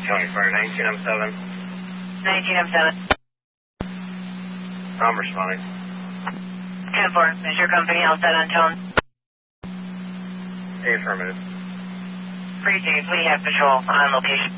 County Fire, 1907. 1907. I'm responding. 10-4, is your company all set on tone? Affirmative. Appreciate we have patrol on location.